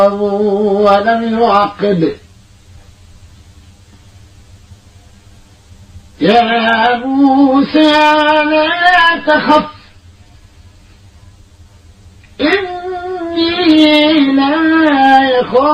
ولم يعقب. يا موسى لا تخف إني لا يخاف